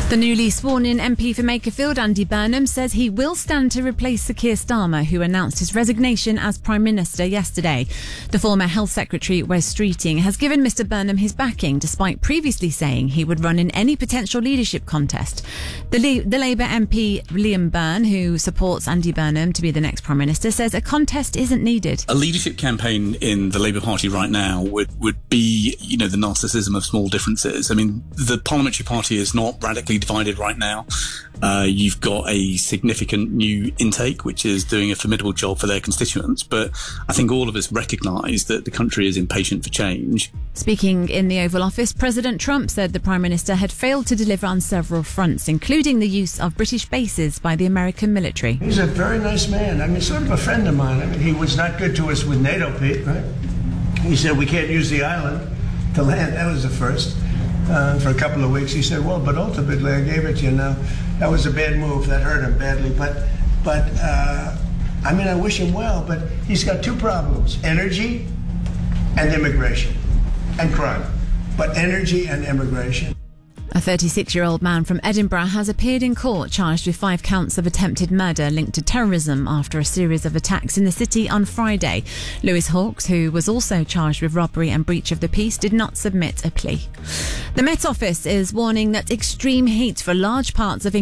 The newly sworn-in MP for Makerfield, Andy Burnham, says he will stand to replace Sir Keir Starmer, who announced his resignation as Prime Minister yesterday. The former Health Secretary, Wes Streeting, has given Mr Burnham his backing, despite previously saying he would run in any potential leadership contest. The Labour MP, Liam Byrne, who supports Andy Burnham to be the next Prime Minister, says a contest isn't needed. A leadership campaign in the Labour Party right now would be, the narcissism of small differences. I mean, the Parliamentary Party is not radically divided right now. You've got a significant new intake, which is doing a formidable job for their constituents. But I think all of us recognise that the country is impatient for change. Speaking in the Oval Office, President Trump said the Prime Minister had failed to deliver on several fronts, including the use of British bases by the American military. He's a very nice man. I mean, sort of a friend of mine. I mean, he was not good to us with NATO, Pete, right? He said we can't use the island to land. That was the first. For a couple of weeks, he said, well, but ultimately I gave it to you now. That was a bad move. That hurt him badly. But I wish him well, but he's got two problems: energy and immigration and crime. But energy and immigration. A 36-year-old man from Edinburgh has appeared in court charged with 5 counts of attempted murder linked to terrorism after a series of attacks in the city on Friday. Lewis Hawkes, who was also charged with robbery and breach of the peace, did not submit a plea. The Met Office is warning that extreme heat for large parts of